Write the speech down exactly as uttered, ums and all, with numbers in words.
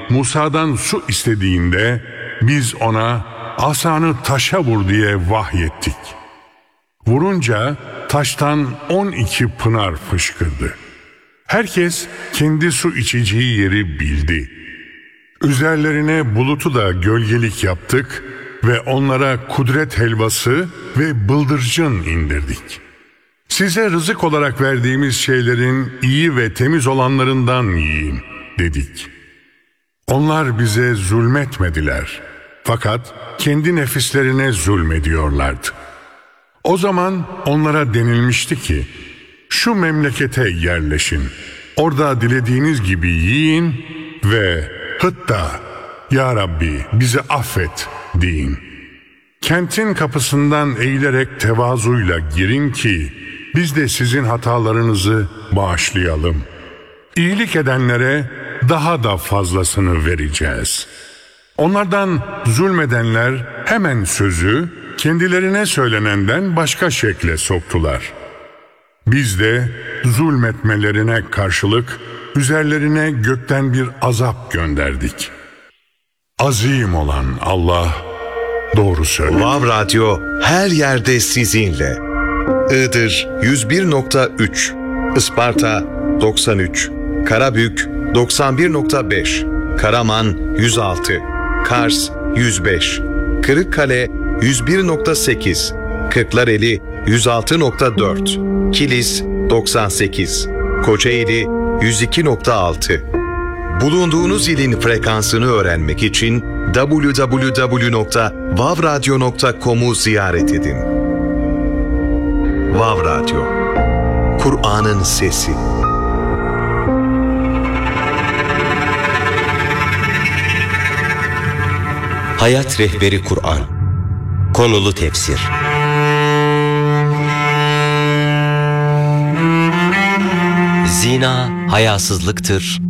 Musa'dan su istediğinde biz ona asanı taşa vur diye vahyettik. Vurunca taştan on iki pınar fışkırdı. Herkes kendi su içeceği yeri bildi. Üzerlerine bulutu da gölgelik yaptık ve onlara kudret helvası ve bıldırcın indirdik. Size rızık olarak verdiğimiz şeylerin iyi ve temiz olanlarından yiyin dedik. Onlar bize zulmetmediler. Fakat kendi nefislerine zulmediyorlardı. O zaman onlara denilmişti ki, şu memlekete yerleşin, orada dilediğiniz gibi yiyin ve hıtta, ya Rabbi bizi affet deyin. Kentin kapısından eğilerek tevazuyla girin ki, biz de sizin hatalarınızı bağışlayalım. İyilik edenlere daha da fazlasını vereceğiz. Onlardan zulmedenler hemen sözü kendilerine söylenenden başka şekle soktular. Biz de zulmetmelerine karşılık üzerlerine gökten bir azap gönderdik. Azim olan Allah doğru söyler. Vav Radyo her yerde sizinle. Iğdır yüz bir nokta üç, Isparta doksan üç, Karabük doksan bir nokta beş, Karaman yüz altı, Kars yüz beş, Kırıkkale yüz bir nokta sekiz, Kırklareli yüz altı nokta dört, Kilis doksan sekiz, Kocaeli yüz iki nokta altı. Bulunduğunuz ilin frekansını öğrenmek için double-u double-u double-u nokta vav radyo nokta com'u ziyaret edin. Vav Radyo, Kur'an'ın sesi. Hayat Rehberi Kur'an. Konulu tefsir. Zina hayasızlıktır,